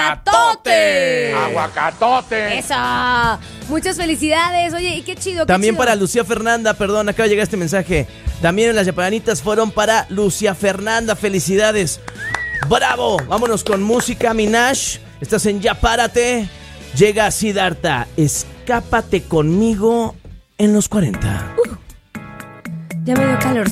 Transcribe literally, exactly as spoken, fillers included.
aguacatote. Aguacatote. Eso. Muchas felicidades. Oye, y qué chido. Qué También chido. para Lucía Fernanda, perdón, acaba de llegar este mensaje. También las chapanitas fueron para Lucía Fernanda. Felicidades. ¡Bravo! Vámonos con música, Minash. Estás en Ya Párate. Llega Siddhartha. Escápate conmigo en los cuarenta. Uh, ya me dio calor.